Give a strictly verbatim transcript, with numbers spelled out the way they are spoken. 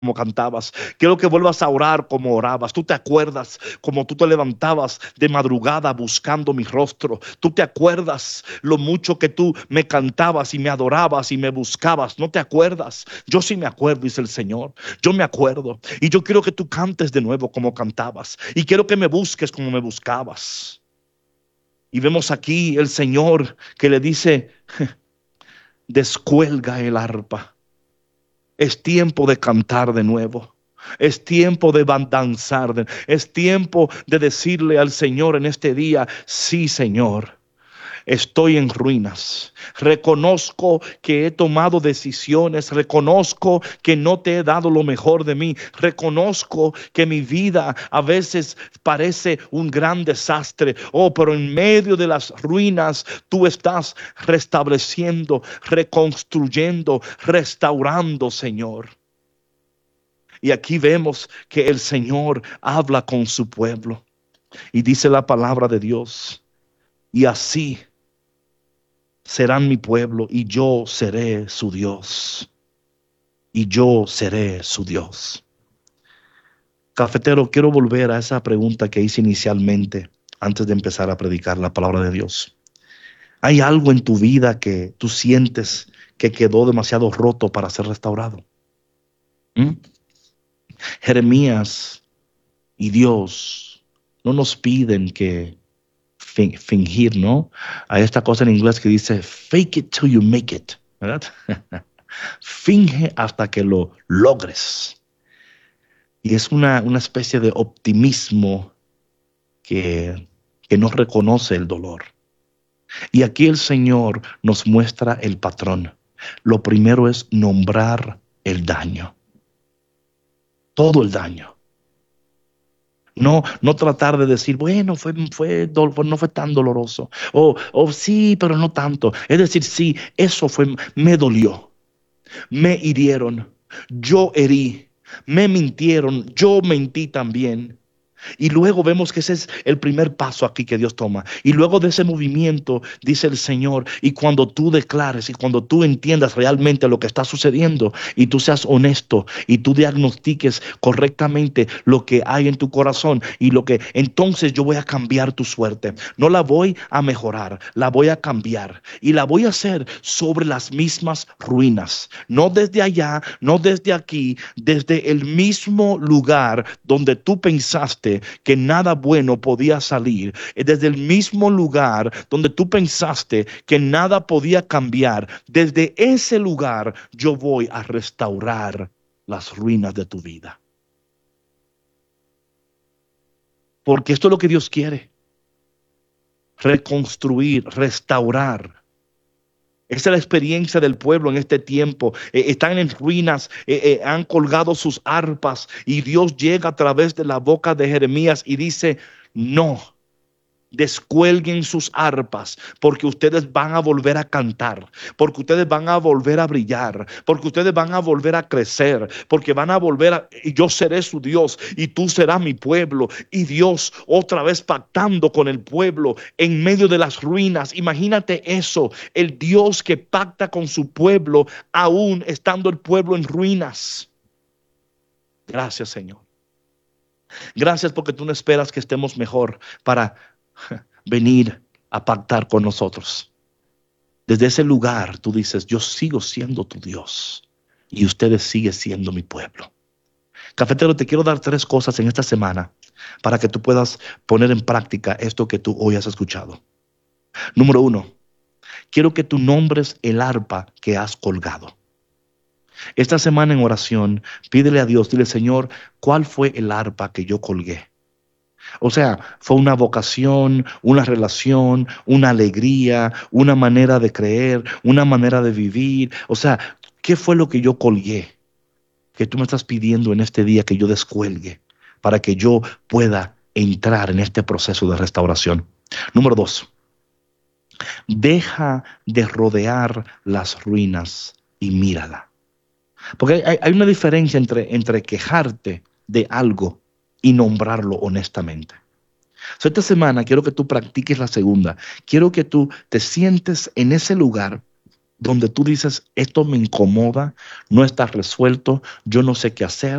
como cantabas. Quiero que vuelvas a orar como orabas. Tú te acuerdas como tú te levantabas de madrugada buscando mi rostro. Tú te acuerdas lo mucho que tú me cantabas y me adorabas y me buscabas. ¿No te acuerdas? Yo sí me acuerdo, dice el Señor. Yo me acuerdo. Y yo quiero que tú cantes de nuevo como cantabas. Y quiero que me busques como me buscabas. Y vemos aquí el Señor que le dice: descuelga el arpa. Es tiempo de cantar de nuevo. Es tiempo de danzar. Es tiempo de decirle al Señor en este día: sí, Señor, estoy en ruinas. Reconozco que he tomado decisiones. Reconozco que no te he dado lo mejor de mí. Reconozco que mi vida a veces parece un gran desastre. Oh, pero en medio de las ruinas tú estás restableciendo, reconstruyendo, restaurando, Señor. Y aquí vemos que el Señor habla con su pueblo. Y dice la palabra de Dios: y así serán mi pueblo, y yo seré su Dios. Y yo seré su Dios. Cafetero, quiero volver a esa pregunta que hice inicialmente, antes de empezar a predicar la palabra de Dios. ¿Hay algo en tu vida que tú sientes que quedó demasiado roto para ser restaurado? ¿Mm? Jeremías y Dios no nos piden que fingir, ¿no? Hay esta cosa en inglés que dice fake it till you make it, ¿verdad? Finge hasta que lo logres. Y es una, una especie de optimismo que, que no reconoce el dolor. Y aquí el Señor nos muestra el patrón. Lo primero es nombrar el daño. Todo el daño. No, no tratar de decir, bueno, fue, fue, no fue tan doloroso. O, o sí, pero no tanto. Es decir, sí, eso fue, me dolió. Me hirieron. Yo herí. Me mintieron. Yo mentí también. Y luego vemos que ese es el primer paso aquí que Dios toma. Y luego de ese movimiento, dice el Señor, y cuando tú declares y cuando tú entiendas realmente lo que está sucediendo y tú seas honesto y tú diagnostiques correctamente lo que hay en tu corazón y lo que, entonces yo voy a cambiar tu suerte. No la voy a mejorar, la voy a cambiar y la voy a hacer sobre las mismas ruinas. No desde allá, no desde aquí, desde el mismo lugar donde tú pensaste que nada bueno podía salir, desde el mismo lugar donde tú pensaste que nada podía cambiar. Desde ese lugar yo voy a restaurar las ruinas de tu vida, porque esto es lo que Dios quiere: reconstruir, restaurar. Esa es la experiencia del pueblo en este tiempo. Eh, están en ruinas, eh, eh, han colgado sus arpas y Dios llega a través de la boca de Jeremías y dice: no, descuelguen sus arpas, porque ustedes van a volver a cantar, porque ustedes van a volver a brillar, porque ustedes van a volver a crecer, porque van a volver a, y yo seré su Dios y tú serás mi pueblo. Y Dios otra vez pactando con el pueblo en medio de las ruinas. Imagínate eso, el Dios que pacta con su pueblo aún estando el pueblo en ruinas. Gracias, Señor. Gracias porque tú no esperas que estemos mejor para venir a pactar con nosotros. Desde ese lugar tú dices: yo sigo siendo tu Dios y ustedes siguen siendo mi pueblo. Cafetero, te quiero dar tres cosas en esta semana para que tú puedas poner en práctica esto que tú hoy has escuchado. Número uno, quiero que tú nombres el arpa que has colgado. Esta semana en oración, pídele a Dios, dile: Señor, ¿cuál fue el arpa que yo colgué? O sea, fue una vocación, una relación, una alegría, una manera de creer, una manera de vivir. O sea, ¿qué fue lo que yo colgué? Que tú me estás pidiendo en este día que yo descuelgue para que yo pueda entrar en este proceso de restauración. Número dos, deja de rodear las ruinas y mírala. Porque hay, hay una diferencia entre, entre quejarte de algo y nombrarlo honestamente. So, esta semana quiero que tú practiques la segunda. Quiero que tú te sientes en ese lugar donde tú dices, esto me incomoda, no está resuelto, yo no sé qué hacer,